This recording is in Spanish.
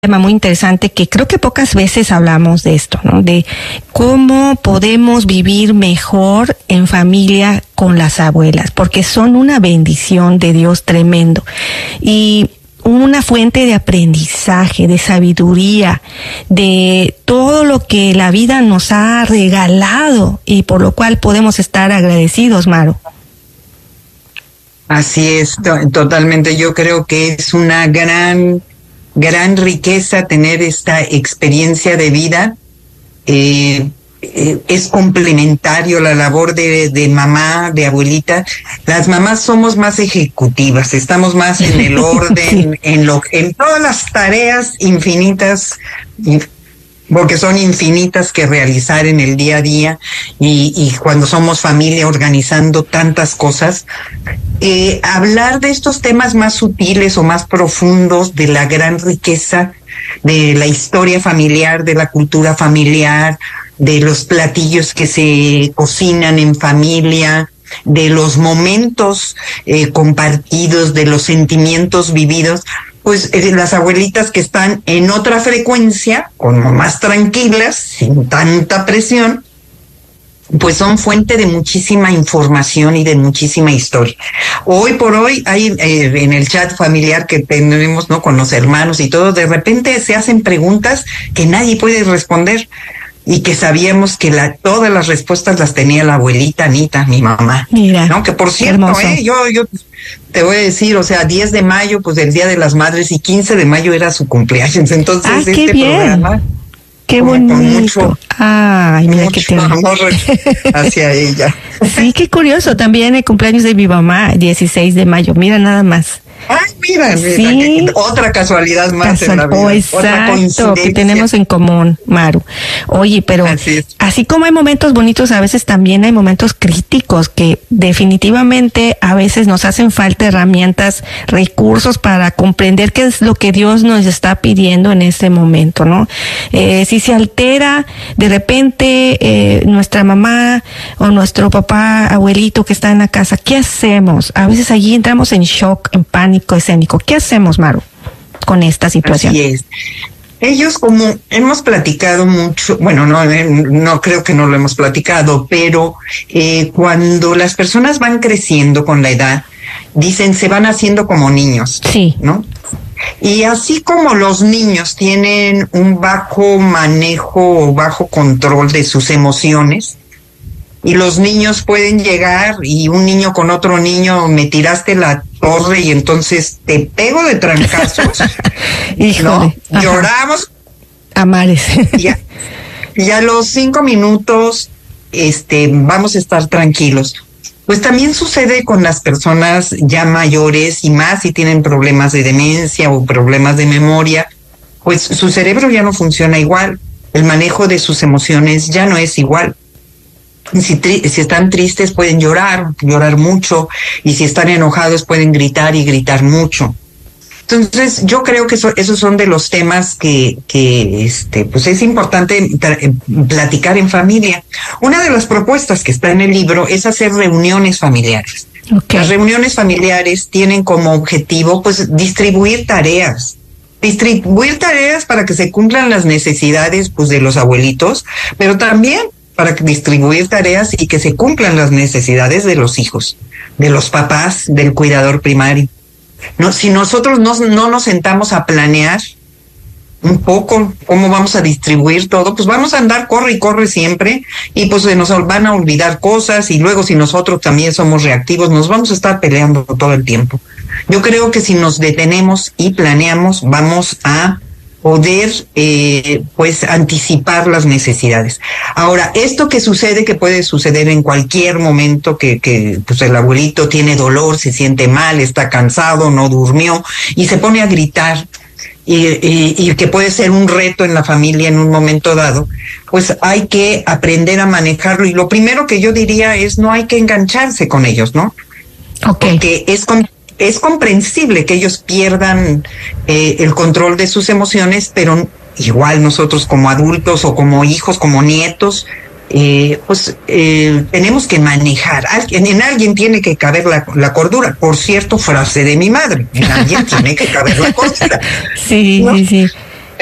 tema muy interesante que creo que pocas veces hablamos de esto, ¿no? De cómo podemos vivir mejor en familia con las abuelas, porque son una bendición de Dios tremendo y una fuente de aprendizaje, de sabiduría, de todo lo que la vida nos ha regalado y por lo cual podemos estar agradecidos, Maru. Así es, totalmente. Yo creo que es una gran riqueza tener esta experiencia de vida. Es complementario la labor de mamá, de abuelita. Las mamás somos más ejecutivas, estamos más en el orden, en todas las tareas infinitas, porque son infinitas que realizar en el día a día y cuando somos familia organizando tantas cosas. Hablar de estos temas más sutiles o más profundos, de la gran riqueza de la historia familiar, de la cultura familiar, de los platillos que se cocinan en familia, de los momentos compartidos, de los sentimientos vividos, pues las abuelitas que están en otra frecuencia, como más tranquilas, sin tanta presión, pues son fuente de muchísima información y de muchísima historia. Hoy por hoy hay en el chat familiar que tenemos, ¿no?, con los hermanos y todo, de repente se hacen preguntas que nadie puede responder y que sabíamos que todas las respuestas las tenía la abuelita Anita, mi mamá. Mira, ¿no? Que por cierto, yo te voy a decir, o sea, 10 de mayo, pues el Día de las Madres, y 15 de mayo era su cumpleaños. Entonces, qué bien. Programa, qué bonito. Con mucho, ay, mira mucho qué amor hacia ella. Sí, qué curioso. También el cumpleaños de mi mamá, 16 de mayo. Mira nada más. Ay, mira, sí. Otra casualidad más en la vida. Exacto, que tenemos en común, Maru. Oye, pero así como hay momentos bonitos, a veces también hay momentos críticos que definitivamente a veces nos hacen falta herramientas, recursos para comprender qué es lo que Dios nos está pidiendo en este momento, ¿no? Si se altera de repente nuestra mamá o nuestro papá, abuelito que está en la casa, ¿qué hacemos? A veces allí entramos en shock, en pánico escénico. ¿Qué hacemos, Maru, con esta situación? Así es. Ellos, como hemos platicado mucho, bueno, no creo que no lo hemos platicado, pero cuando las personas van creciendo con la edad, dicen, se van haciendo como niños. Sí. ¿No? Y así como los niños tienen un bajo manejo o bajo control de sus emociones, y los niños pueden llegar y un niño con otro niño, me tiraste la torre y entonces te pego de trancazos. Híjole. ¿No? Lloramos. A mares. Y a los 5 minutos, vamos a estar tranquilos. Pues también sucede con las personas ya mayores y más si tienen problemas de demencia o problemas de memoria, pues su cerebro ya no funciona igual. El manejo de sus emociones ya no es igual. Si están tristes pueden llorar mucho, y si están enojados pueden gritar y gritar mucho. Entonces yo creo que esos son de los temas que pues es importante platicar en familia. Una de las propuestas que está en el libro es hacer reuniones familiares. Okay. Las reuniones familiares tienen como objetivo pues distribuir tareas para que se cumplan las necesidades pues de los abuelitos, pero también para distribuir tareas y que se cumplan las necesidades de los hijos, de los papás, del cuidador primario. No, si nosotros no nos sentamos a planear un poco cómo vamos a distribuir todo, pues vamos a andar corre y corre siempre, y pues se nos van a olvidar cosas, y luego si nosotros también somos reactivos, nos vamos a estar peleando todo el tiempo. Yo creo que si nos detenemos y planeamos, vamos a poder pues anticipar las necesidades. Ahora, esto que sucede, que puede suceder en cualquier momento, que pues el abuelito tiene dolor, se siente mal, está cansado, no durmió y se pone a gritar, y que puede ser un reto en la familia en un momento dado, pues hay que aprender a manejarlo. Y lo primero que yo diría es, no hay que engancharse con ellos, ¿no? Okay. Porque es comprensible que ellos pierdan el control de sus emociones, pero igual nosotros como adultos o como hijos, como nietos, tenemos que manejar. En alguien tiene que caber la cordura. Por cierto, frase de mi madre, en alguien tiene que caber la cordura. Sí, ¿no? Sí.